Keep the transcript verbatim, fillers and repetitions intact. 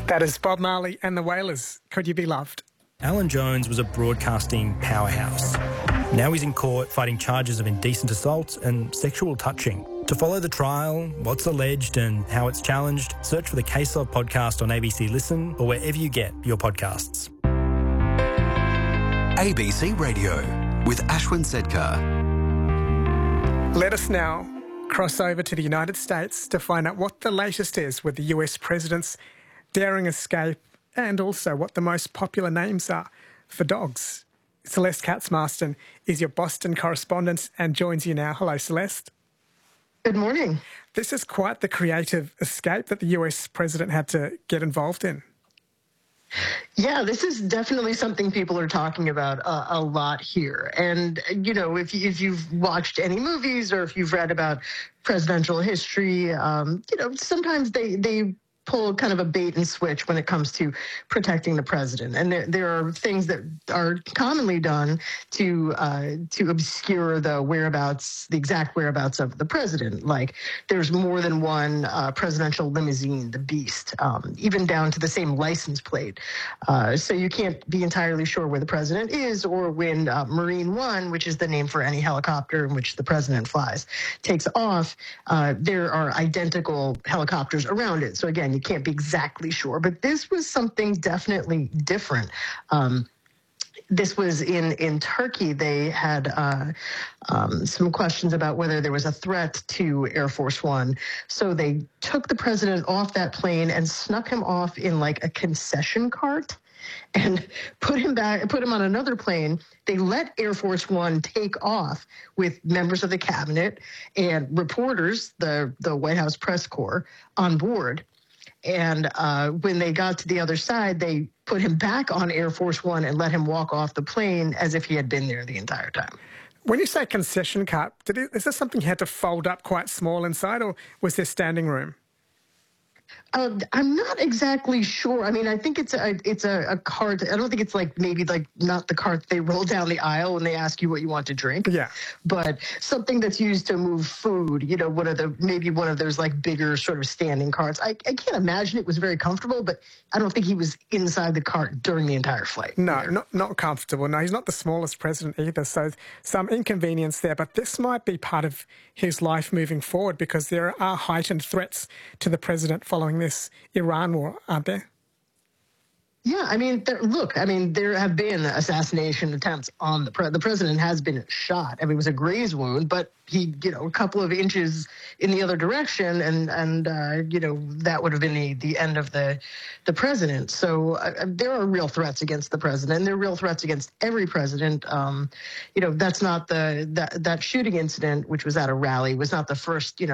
That is Bob Marley and the Wailers. Could You Be Loved? Alan Jones was a broadcasting powerhouse. Now he's in court fighting charges of indecent assault and sexual touching. To follow the trial, what's alleged and how it's challenged, search for the Case Of podcast on A B C Listen or wherever you get your podcasts. A B C Radio with Ashwin Sedkar. Let us now cross over to the United States to find out what the latest is with the U S president's daring escape and also what the most popular names are for dogs. Celeste Katz-Marston is your Boston correspondent and joins you now. Hello, Celeste. Good morning. This is quite the creative escape that the U S president had to get involved in. Yeah, this is definitely something people are talking about uh, a lot here. And, you know, if, you, if you've watched any movies or if you've read about presidential history, um, you know, sometimes they, they pull kind of a bait and switch when it comes to protecting the president. And there, there are things that are commonly done to uh, to obscure the whereabouts, the exact whereabouts of the president. Like there's more than one uh, presidential limousine, the Beast, um, even down to the same license plate. Uh, so you can't be entirely sure where the president is, or when uh, Marine One, which is the name for any helicopter in which the president flies, takes off, uh, there are identical helicopters around it. So again, you can't be exactly sure, but this was something definitely different. Um, this was in, in Turkey. They had uh, um, some questions about whether there was a threat to Air Force One. So they took the president off that plane and snuck him off in like a concession cart and put him back, put him on another plane. They let Air Force One take off with members of the cabinet and reporters, the, the White House press corps, on board. And uh, when they got to the other side, they put him back on Air Force One and let him walk off the plane as if he had been there the entire time. When you say concession cart, did it, is this something you had to fold up quite small inside, or was there standing room? Uh, I'm not exactly sure. I mean, I think it's a it's a, a cart. I don't think it's like maybe like not the cart they roll down the aisle when they ask you what you want to drink. Yeah. But something that's used to move food. You know, one of the maybe one of those like bigger sort of standing carts. I, I can't imagine it was very comfortable, but I don't think he was inside the cart during the entire flight. No, either. not not comfortable. No, he's not the smallest president either. So some inconvenience there. But this might be part of his life moving forward, because there are heightened threats to the president following this Iran war, aren't there? Yeah, I mean, there, look, I mean, there have been assassination attempts on the president. The president has been shot. I mean, it was a graze wound, but he, you know, a couple of inches in the other direction, and and uh, you know, that would have been the, the end of the the president. So uh, there are real threats against the president, and there are real threats against every president. Um, you know, that's not the that that shooting incident, which was at a rally, was not the first, you know.